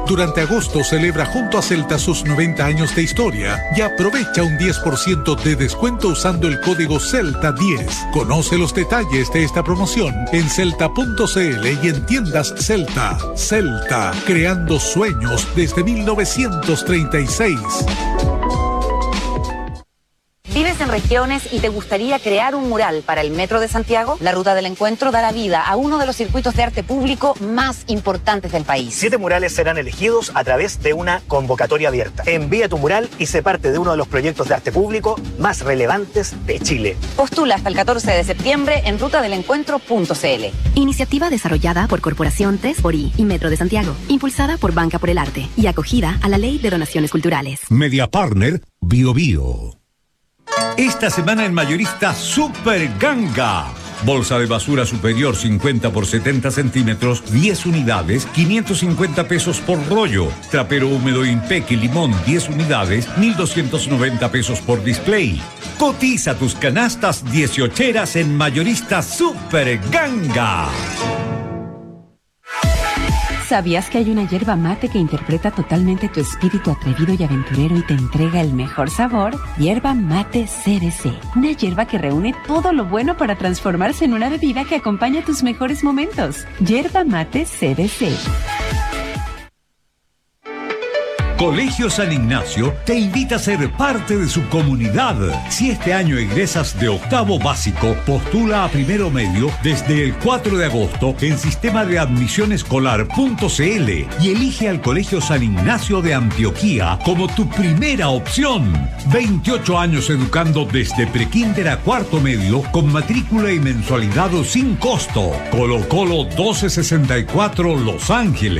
Durante agosto celebra junto a Celta sus 90 años de historia y aprovecha un 10% de descuento usando el código CELTA10. Conoce los detalles de esta promoción en celta.cl y en tiendas Celta. Celta, creando sueños desde 1936. ¿Vives en regiones y te gustaría crear un mural para el Metro de Santiago? La Ruta del Encuentro dará vida a uno de los circuitos de arte público más importantes del país. 7 murales serán elegidos a través de una convocatoria abierta. Envía tu mural y sé parte de uno de los proyectos de arte público más relevantes de Chile. Postula hasta el 14 de septiembre en rutadelencuentro.cl. Iniciativa desarrollada por Corporación 3xI y Metro de Santiago, impulsada por Banca por el Arte y acogida a la Ley de Donaciones Culturales. Media Partner Bio Bio. Esta semana en Mayorista Super Ganga. Bolsa de basura superior 50 por 70 centímetros, 10 unidades, 550 pesos por rollo. Trapero húmedo Impec y limón, 10 unidades, 1.290 pesos por display. Cotiza tus canastas 18eras en Mayorista Super Ganga. ¿Sabías que hay una yerba mate que interpreta totalmente tu espíritu atrevido y aventurero y te entrega el mejor sabor? Yerba mate CBC. Una yerba que reúne todo lo bueno para transformarse en una bebida que acompaña tus mejores momentos. Yerba mate CBC. Colegio San Ignacio te invita a ser parte de su comunidad. Si este año egresas de octavo básico, postula a primero medio desde el 4 de agosto en sistema de admisión escolar.cl y elige al Colegio San Ignacio de Antioquía como tu primera opción. 28 años educando desde prekinder a cuarto medio con matrícula y mensualidad sin costo. Colo Colo 1264 Los Ángeles.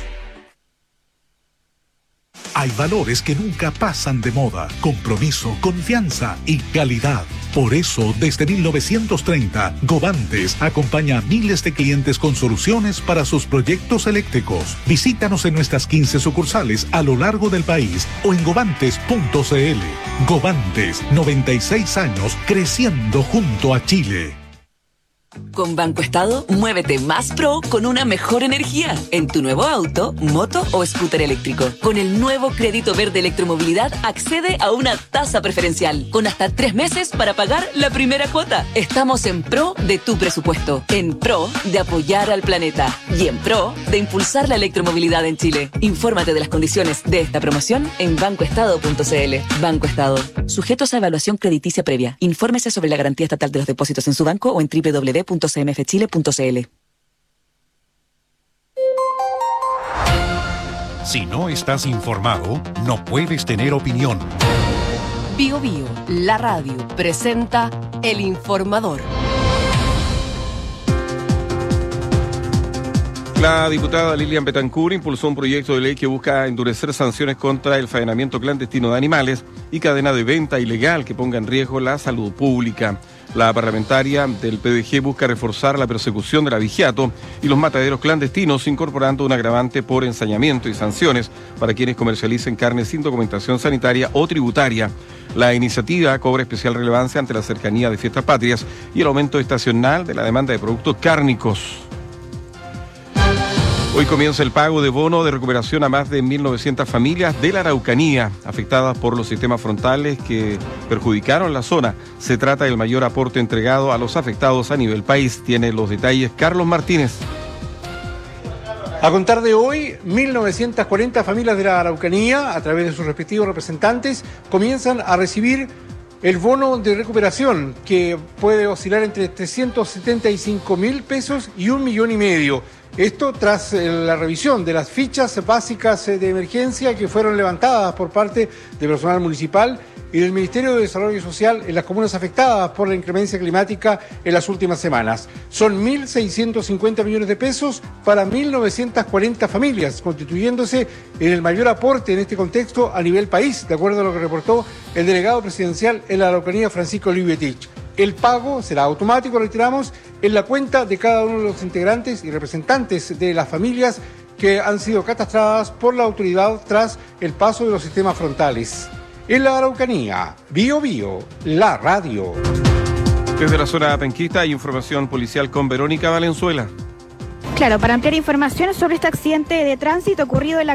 Hay valores que nunca pasan de moda: compromiso, confianza y calidad. Por eso, desde 1930, Govantes acompaña a miles de clientes con soluciones para sus proyectos eléctricos. Visítanos en nuestras 15 sucursales a lo largo del país o en govantes.cl. Govantes, 96 años creciendo junto a Chile. Con Banco Estado, muévete más pro con una mejor energía en tu nuevo auto, moto o scooter eléctrico. Con el nuevo crédito verde electromovilidad, accede a una tasa preferencial con hasta 3 meses para pagar la primera cuota. Estamos en pro de tu presupuesto, en pro de apoyar al planeta y en pro de impulsar la electromovilidad en Chile. Infórmate de las condiciones de esta promoción en bancoestado.cl. Banco Estado. Sujetos a evaluación crediticia previa. Infórmese sobre la garantía estatal de los depósitos en su banco o en www.cmfchile.cl. Si no estás informado, no puedes tener opinión. Bio Bio, la radio, presenta El Informador. La diputada Lilian Betancur impulsó un proyecto de ley que busca endurecer sanciones contra el faenamiento clandestino de animales y cadena de venta ilegal que ponga en riesgo la salud pública. La parlamentaria del PDG busca reforzar la persecución del abigeato y los mataderos clandestinos, incorporando un agravante por ensañamiento y sanciones para quienes comercialicen carne sin documentación sanitaria o tributaria. La iniciativa cobra especial relevancia ante la cercanía de fiestas patrias y el aumento estacional de la demanda de productos cárnicos. Hoy comienza el pago de bono de recuperación a más de 1.900 familias de la Araucanía afectadas por los sistemas frontales que perjudicaron la zona. Se trata del mayor aporte entregado a los afectados a nivel país. Tiene los detalles Carlos Martínez. A contar de hoy, 1.940 familias de la Araucanía, a través de sus respectivos representantes, comienzan a recibir el bono de recuperación, que puede oscilar entre 375.000 pesos y 1,5 millones. Esto tras la revisión de las fichas básicas de emergencia que fueron levantadas por parte del personal municipal y del Ministerio de Desarrollo Social en las comunas afectadas por la inclemencia climática en las últimas semanas. Son 1.650 millones de pesos para 1.940 familias, constituyéndose en el mayor aporte en este contexto a nivel país, de acuerdo a lo que reportó el delegado presidencial en la Araucanía, Francisco Livetich. El pago será automático, reiteramos, en la cuenta de cada uno de los integrantes y representantes de las familias que han sido catastradas por la autoridad tras el paso de los sistemas frontales. En la Araucanía, Bio Bio, la radio. Desde la zona penquista hay información policial con Verónica Valenzuela. Claro, para ampliar información sobre este accidente de tránsito ocurrido en la